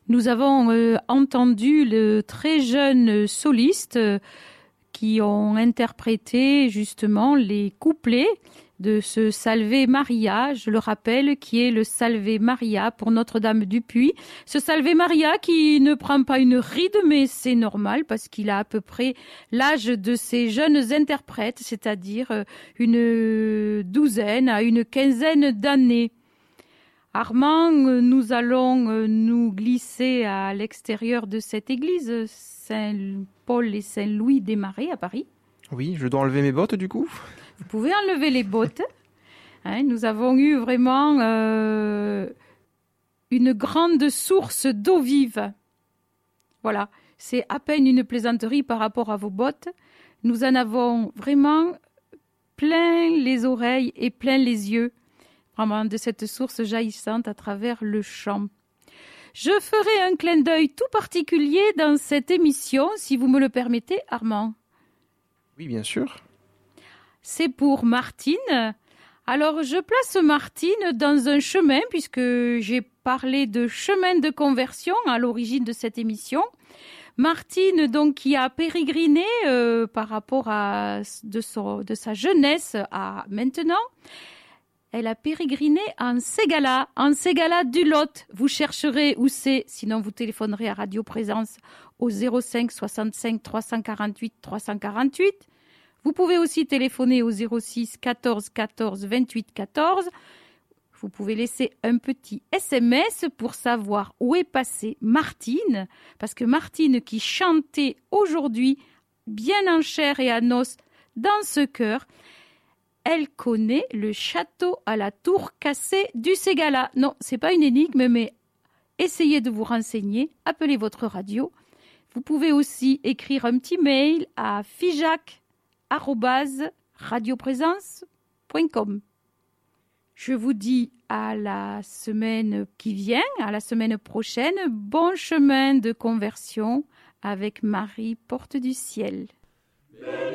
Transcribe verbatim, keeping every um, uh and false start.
Nous avons euh, entendu le très jeune soliste euh, qui ont interprété justement les couplets de ce Salve Maria, je le rappelle, qui est le Salve Maria pour Notre-Dame du Puy. Ce Salve Maria qui ne prend pas une ride, mais c'est normal parce qu'il a à peu près l'âge de ces jeunes interprètes, c'est-à-dire une douzaine à une quinzaine d'années. Armand, nous allons nous glisser à l'extérieur de cette église, Saint-Paul et Saint-Louis des Marais à Paris. Oui, je dois enlever mes bottes du coup. Vous pouvez enlever les bottes. Hein, nous avons eu vraiment euh, une grande source d'eau vive. Voilà, c'est à peine une plaisanterie par rapport à vos bottes. Nous en avons vraiment plein les oreilles et plein les yeux. Vraiment de cette source jaillissante à travers le champ. Je ferai un clin d'œil tout particulier dans cette émission, si vous me le permettez, Armand. Oui, bien sûr. C'est pour Martine. Alors, je place Martine dans un chemin, puisque j'ai parlé de chemin de conversion à l'origine de cette émission. Martine, donc, qui a pérégriné euh, par rapport à de, son, de sa jeunesse à maintenant. Elle a pérégriné en Ségala, en Ségala du Lot. Vous chercherez où c'est, sinon vous téléphonerez à Radio Présence au zéro cinq soixante-cinq trois cent quarante-huit trois cent quarante-huit. Vous pouvez aussi téléphoner au zéro six quatorze quatorze vingt-huit quatorze. Vous pouvez laisser un petit S M S pour savoir où est passée Martine, parce que Martine qui chantait aujourd'hui bien en chair et en os dans ce chœur, elle connaît le château à la tour cassée du Ségala. Non, c'est pas une énigme, mais essayez de vous renseigner. Appelez votre radio. Vous pouvez aussi écrire un petit mail à fijac arobase radioprésence point com. Je vous dis à la semaine qui vient, à la semaine prochaine. Bon chemin de conversion avec Marie Porte du Ciel.